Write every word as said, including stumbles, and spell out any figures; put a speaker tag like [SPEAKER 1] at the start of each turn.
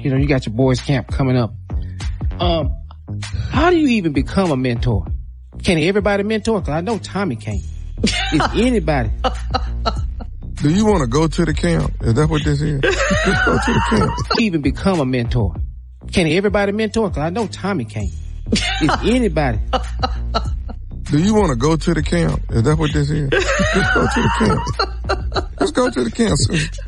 [SPEAKER 1] You know, you got your boys camp coming up. Um, how do you even become a mentor? Can everybody mentor? Because I know Tommy can't. Is anybody?
[SPEAKER 2] Do you want to go to the camp? Is that what this is? Just go to the camp.
[SPEAKER 1] Even become a mentor. Can everybody mentor? Because I know Tommy can't. Is anybody?
[SPEAKER 2] Do you want to go to the camp? Is that what this is? Just go to the camp. Let's go to the camp.